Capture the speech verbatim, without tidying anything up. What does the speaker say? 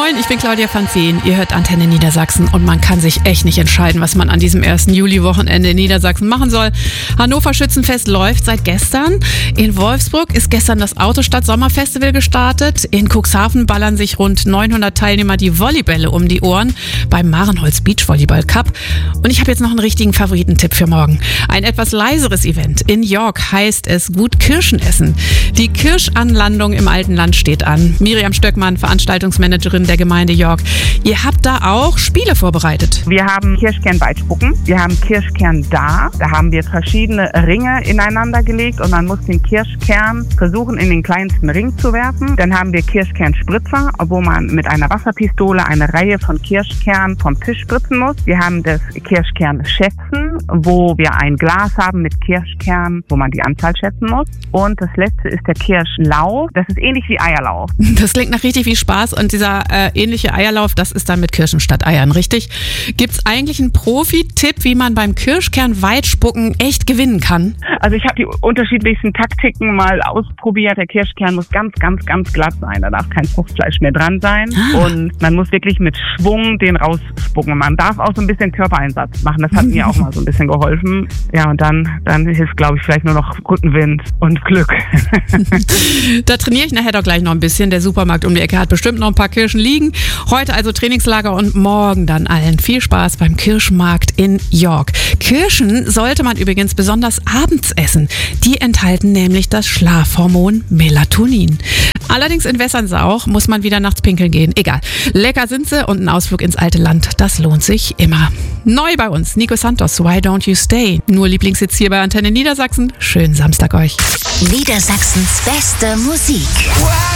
Moin, ich bin Claudia Fanzin. Ihr hört Antenne Niedersachsen und man kann sich echt nicht entscheiden, was man an diesem ersten Juli-Wochenende in Niedersachsen machen soll. Hannover Schützenfest läuft seit gestern. In Wolfsburg ist gestern das Autostadt-Sommerfestival gestartet. In Cuxhaven ballern sich rund neunhundert Teilnehmer die Volleybälle um die Ohren beim Marenholz Beach Volleyball Cup. Und ich habe jetzt noch einen richtigen Favoritentipp für morgen. Ein etwas leiseres Event. In York heißt es gut Kirschen essen. Die Kirschanlandung im alten Land steht an. Miriam Stöckmann, Veranstaltungsmanagerin der Gemeinde York. Ihr habt da auch Spiele vorbereitet. Wir haben Kirschkern-Weitspucken, wir haben Kirschkern da. Da haben wir verschiedene Ringe ineinander gelegt und man muss den Kirschkern versuchen, in den kleinsten Ring zu werfen. Dann haben wir Kirschkernspritzer, wo man mit einer Wasserpistole eine Reihe von Kirschkern vom Tisch spritzen muss. Wir haben das Kirschkern-Schätzen, wo wir ein Glas haben mit Kirschkern, wo man die Anzahl schätzen muss. Und das letzte ist der Kirschlauf. Das ist ähnlich wie Eierlauf. Das klingt nach richtig viel Spaß und dieser äh, ähnliche Eierlauf, das ist dann mit Kirschen statt Eiern, richtig? Gibt's eigentlich einen Profi-Tipp, wie man beim Kirschkern-Weitspucken echt gewinnen kann? Also ich habe die unterschiedlichsten Taktiken mal ausprobiert. Der Kirschkern muss ganz, ganz, ganz glatt sein. Da darf kein Fruchtfleisch mehr dran sein. Ah. Und man muss wirklich mit Schwung den rausspucken. Man darf auch so ein bisschen Körpereinsatz machen. Das hat mir auch mal so ein bisschen geholfen. Ja, und dann, dann hilft, glaube ich, vielleicht nur noch Rückenwind und Glück. Da trainiere ich nachher doch gleich noch ein bisschen. Der Supermarkt um die Ecke hat bestimmt noch ein paar Kirschen liegen. Heute also Trainingslager und morgen dann allen viel Spaß beim Kirschmarkt in York. Kirschen sollte man übrigens besonders abends essen. Die enthalten nämlich das Schlafhormon Melatonin. Allerdings in Wässernsauch muss man wieder nachts pinkeln gehen. Egal. Lecker sind sie und ein Ausflug ins alte Land, das lohnt sich immer. Neu bei uns, Nico Santos, Why Don't You Stay? Nur Lieblingssitz hier bei Antenne Niedersachsen. Schönen Samstag euch. Niedersachsens beste Musik.